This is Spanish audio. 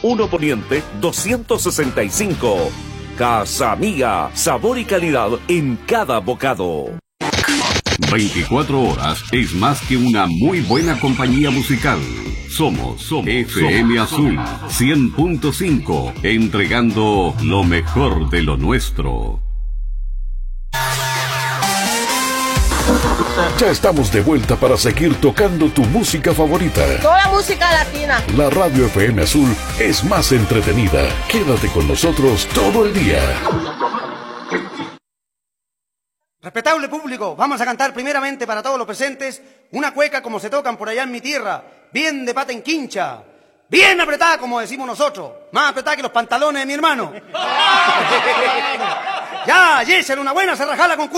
1 Poniente 265. Casa Mía, sabor y calidad en cada bocado. 24 horas es más que una muy buena compañía musical. Somos FM Azul 100.5, entregando lo mejor de lo nuestro. Ya estamos de vuelta para seguir tocando tu música favorita. Toda música latina. La Radio FM Azul es más entretenida. Quédate con nosotros todo el día. Respetable público, vamos a cantar primeramente para todos los presentes una cueca como se tocan por allá en mi tierra, bien de pata en quincha, bien apretada como decimos nosotros, más apretada que los pantalones de mi hermano. Ya, Yesel, una buena cerrajala con